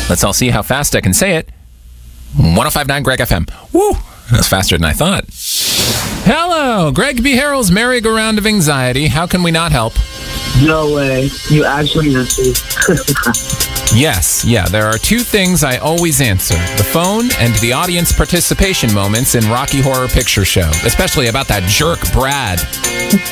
Let's all see how fast I can say it. 105.9 Greg FM. Woo! That's faster than I thought. Hello, Greg B. Harrell's merry-go-round of anxiety. How can we not help? No way. You actually answered. Yes, there are two things I always answer. The phone and the audience participation moments in Rocky Horror Picture Show. Especially about that jerk Brad.